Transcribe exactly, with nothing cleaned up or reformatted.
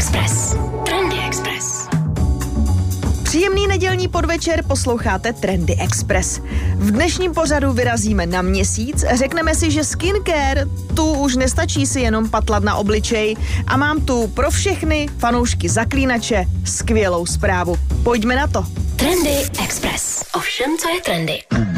Express. Trendy Express. Příjemný nedělní podvečer, posloucháte Trendy Express. V dnešním pořadu vyrazíme na Měsíc, řekneme si, že skincare tu už nestačí si jenom patlat na obličej a mám tu pro všechny fanoušky Zaklínače skvělou zprávu. Pojďme na to. Trendy Express. Ovšem, co je trendy.